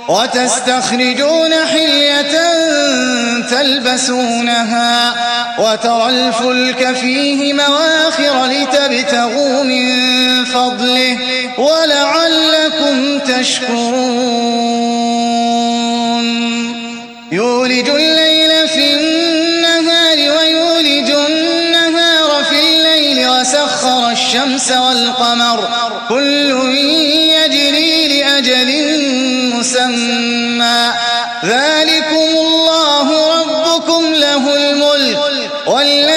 وتستخرجون حلية تلبسونها وترى الفلك فيه مواخر لتبتغوا من فضله ولعلكم تشكرون يولج الليل في النهار ويولج النهار في الليل وسخر الشمس والقمر كل يجري لأجل مسمى